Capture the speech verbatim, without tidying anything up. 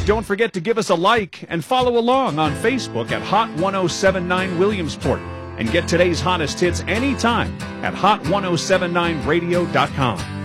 Don't forget to give us a like and follow along on Facebook at Hot ten seventy-nine Williamsport. And get today's hottest hits anytime at hot ten seventy-nine radio dot com.